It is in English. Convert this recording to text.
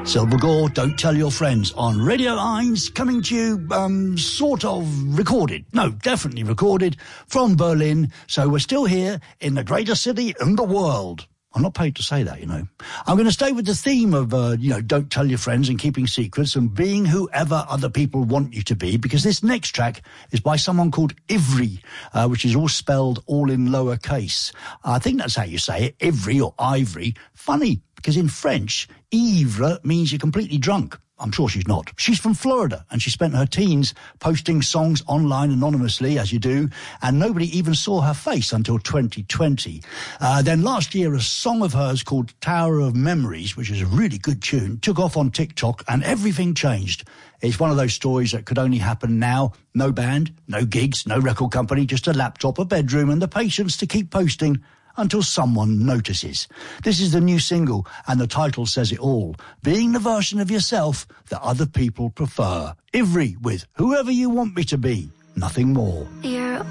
Silver Gore, Don't Tell Your Friends on Radio 1, coming to you sort of recorded. No, definitely recorded from Berlin. So we're still here in the greatest city in the world. I'm not paid to say that, you know. I'm going to stay with the theme of, don't tell your friends and keeping secrets and being whoever other people want you to be, because this next track is by someone called Ivry, which is all spelled all in lowercase. I think that's how you say it, Ivry or Ivory. Funny, because in French, ivre means you're completely drunk. I'm sure she's not. She's from Florida, and she spent her teens posting songs online anonymously, as you do, and nobody even saw her face until 2020. Then last year, a song of hers called Tower of Memories, which is a really good tune, took off on TikTok, and everything changed. It's one of those stories that could only happen now. No band, no gigs, no record company, just a laptop, a bedroom, and the patience to keep posting until someone notices. This is the new single, and the title says it all. Being the version of yourself that other people prefer. Ivry with Whoever You Want Me to Be, Nothing More. You're